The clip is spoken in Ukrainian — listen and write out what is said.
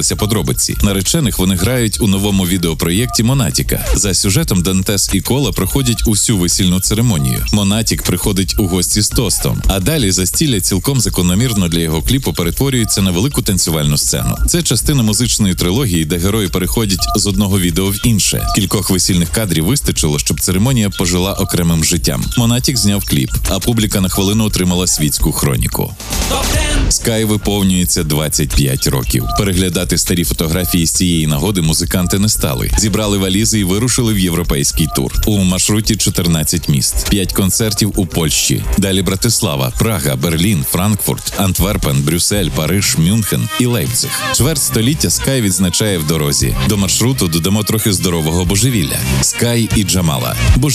подробиці. Наречених вони грають у новому відеопроєкті «Монатіка». За сюжетом Дантес і Кола проходять усю весільну церемонію. Монатік приходить у гості з тостом, а далі застілля цілком закономірно для його кліпу перетворюється на велику танцювальну сцену. Це частина музичної трилогії, де герої переходять з одного відео в інше. Кількох весільних кадрів вистачило, щоб церемонія пожила окремим життям. Монатік зняв кліп, а публіка на хвилину отримала світську хроніку. Скай виповнюється 25 років. Переглядати старі фотографії з цієї нагоди музиканти не стали. Зібрали валізи і вирушили в європейський тур. У маршруті 14 міст, 5 концертів у Польщі. Далі Братислава, Прага, Берлін, Франкфурт, Антверпен, Брюссель, Париж, Мюнхен і Лейпциг. Чверть століття Скай відзначає в дорозі. До маршруту додамо трохи здорового божевілля. Скай і Джамала.